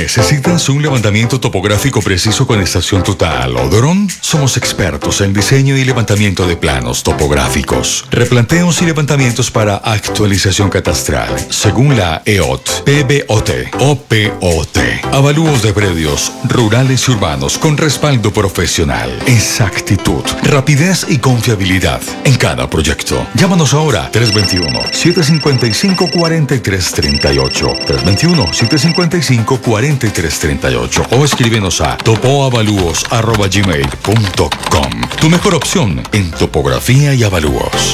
¿Necesitas un levantamiento topográfico preciso con estación total o dron? Somos expertos en diseño y levantamiento de planos topográficos, replanteos y levantamientos para actualización catastral, según la EOT, PBOT o POT. Avalúos de predios rurales y urbanos con respaldo profesional, exactitud, rapidez y confiabilidad en cada proyecto. Llámanos ahora 321-755-4338, 321-755-4338 o escríbenos a topoavalúos@gmail.com. Tu mejor opción en topografía y avalúos.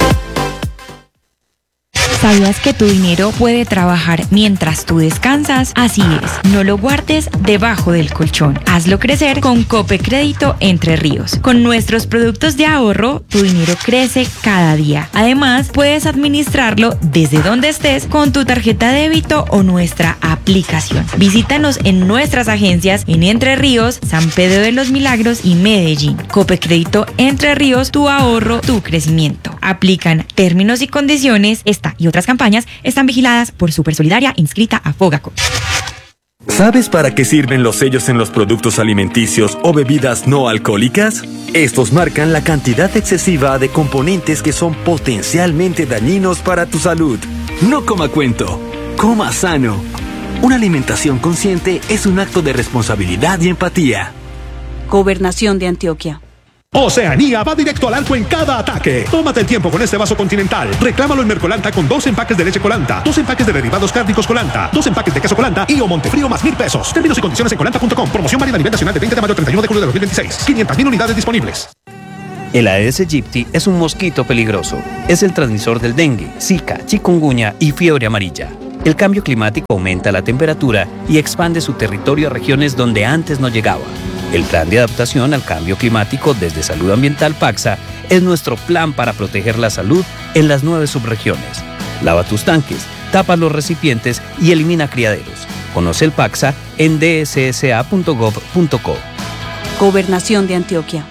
¿Sabías que tu dinero puede trabajar mientras tú descansas? Así es, no lo guardes debajo del colchón. Hazlo crecer con Cope Crédito Entre Ríos. Con nuestros productos de ahorro, tu dinero crece cada día. Además, puedes administrarlo desde donde estés con tu tarjeta de débito o nuestra aplicación. Visítanos en nuestras agencias en Entre Ríos, San Pedro de los Milagros y Medellín. Cope Crédito Entre Ríos, tu ahorro, tu crecimiento. Aplican términos y condiciones. Esta y otras campañas están vigiladas por Super Solidaria, inscrita a Fogaco. ¿Sabes para qué sirven los sellos en los productos alimenticios o bebidas no alcohólicas? Estos marcan la cantidad excesiva de componentes que son potencialmente dañinos para tu salud. No coma cuento, coma sano. Una alimentación consciente es un acto de responsabilidad y empatía. Gobernación de Antioquia. Oceanía va directo al arco en cada ataque. Tómate el tiempo con este vaso Continental. Reclámalo en Mercolanta con 2 empaques de leche Colanta, 2 empaques de derivados cárnicos Colanta, 2 empaques de queso Colanta y o Montefrío más 1,000 pesos. Términos y condiciones en colanta.com. Promoción válida a nivel nacional de 20 de mayo a 31 de julio de 2026. 500.000 unidades disponibles. El Aedes aegypti es un mosquito peligroso. Es el transmisor del dengue, zika, chikungunya y fiebre amarilla. El cambio climático aumenta la temperatura y expande su territorio a regiones donde antes no llegaba. El Plan de Adaptación al Cambio Climático desde Salud Ambiental PACSA es nuestro plan para proteger la salud en las 9 subregiones. Lava tus tanques, tapa los recipientes y elimina criaderos. Conoce el PACSA en dssa.gov.co. Gobernación de Antioquia.